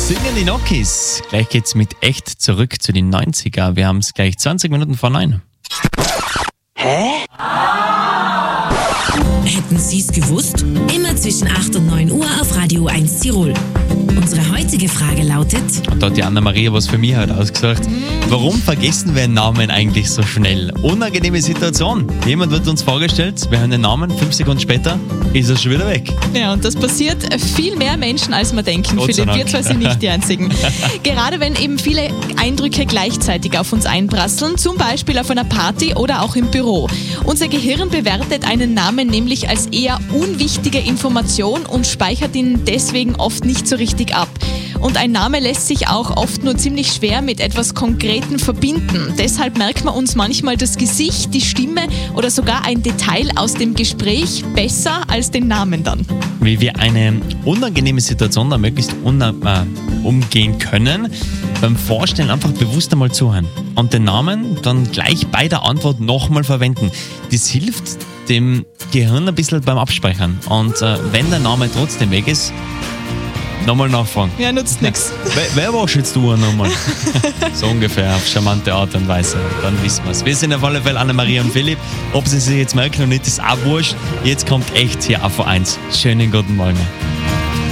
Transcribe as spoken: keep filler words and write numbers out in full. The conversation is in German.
Singen die Nokis. Gleich geht's mit echt zurück zu den neunziger. Wir haben es gleich zwanzig Minuten vor neun. Hä? Hätten Sie es gewusst? Immer zwischen acht und neun Uhr auf Radio eins Tirol. Unsere heutige Frage lautet: Und da hat die Anna-Maria was für mich heute ausgesucht. Warum vergessen wir einen Namen eigentlich so schnell? Unangenehme Situation. Jemand wird uns vorgestellt, wir hören den Namen, fünf Sekunden später ist er schon wieder weg. Ja, und das passiert viel mehr Menschen, als wir denken. Gott sei Philipp, wir Dank. zwei sind nicht die Einzigen. Gerade wenn eben viele Eindrücke gleichzeitig auf uns einprasseln, zum Beispiel auf einer Party oder auch im Büro. Unser Gehirn bewertet einen Namen nämlich als eher unwichtige Information und speichert ihn deswegen oft nicht so richtig ab. Und ein Name lässt sich auch oft nur ziemlich schwer mit etwas Konkretem verbinden. Deshalb merkt man uns manchmal das Gesicht, die Stimme oder sogar ein Detail aus dem Gespräch besser als den Namen dann. Wie wir eine unangenehme Situation da möglichst una- äh, umgehen können, beim Vorstellen einfach bewusst einmal zuhören und den Namen dann gleich bei der Antwort nochmal verwenden. Das hilft dem Gehirn ein bisschen beim Abspeichern. Und äh, wenn der Name trotzdem weg ist, nochmal nachfragen. Ja, nutzt nichts. Wer, wer warst jetzt du nochmal? So ungefähr, auf charmante Art und Weise. Dann wissen wir es. Wir sind auf alle Fälle Anna-Maria und Philipp. Ob sie sich jetzt merken oder nicht, ist auch wurscht. Jetzt kommt echt hier auf eins. Schönen guten Morgen.